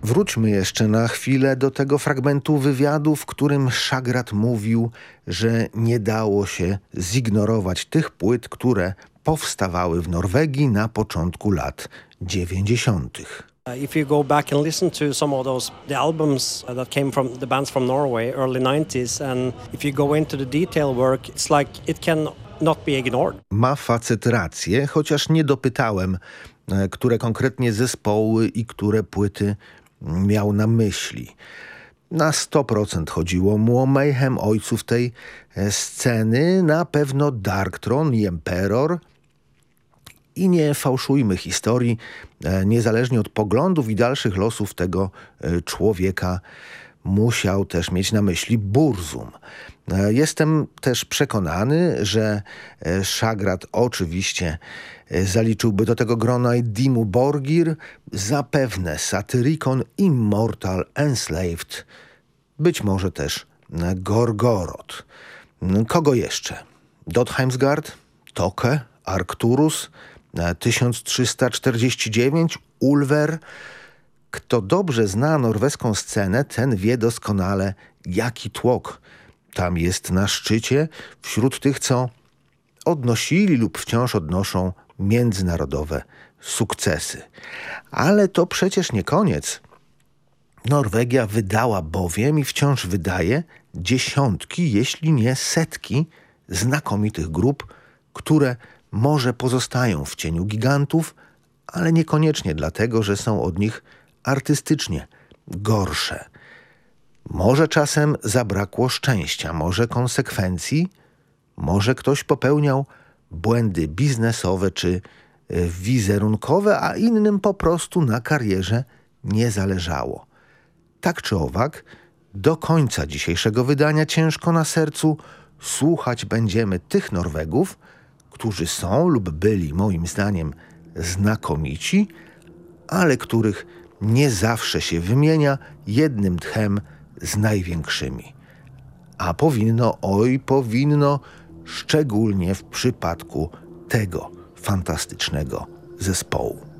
Wróćmy jeszcze na chwilę do tego fragmentu wywiadu, w którym Sjagrat mówił, że nie dało się zignorować tych płyt, które powstawały w Norwegii na początku lat 90. If you go back and listen to some of the albums that came from the bands from Norway, early 90s, and if you go into the detail work, it's like it can not be ignored. Ma facet rację, chociaż nie dopytałem, które konkretnie zespoły i które płyty miał na myśli. Na 100% chodziło mu o Mayhem, ojców tej sceny, na pewno Darkthrone i Emperor. I nie fałszujmy historii, niezależnie od poglądów i dalszych losów tego człowieka, musiał też mieć na myśli Burzum. Jestem też przekonany, że Sjagrat oczywiście zaliczyłby do tego grona i Dimmu Borgir, zapewne Satyricon, Immortal, Enslaved, być może też Gorgoroth. Kogo jeszcze? Dotheimsgard, Toke, Arcturus, 1349, Ulver. Kto dobrze zna norweską scenę, ten wie doskonale, jaki tłok tam jest na szczycie wśród tych, co odnosili lub wciąż odnoszą międzynarodowe sukcesy. Ale to przecież nie koniec. Norwegia wydała bowiem i wciąż wydaje dziesiątki, jeśli nie setki znakomitych grup, które może pozostają w cieniu gigantów, ale niekoniecznie dlatego, że są od nich artystycznie gorsze. Może czasem zabrakło szczęścia, może konsekwencji, może ktoś popełniał błędy biznesowe czy wizerunkowe, a innym po prostu na karierze nie zależało. Tak czy owak, do końca dzisiejszego wydania ciężko na sercu słuchać będziemy tych Norwegów, którzy są lub byli moim zdaniem znakomici, ale których nie zawsze się wymienia jednym tchem z największymi. A powinno, szczególnie w przypadku tego fantastycznego zespołu.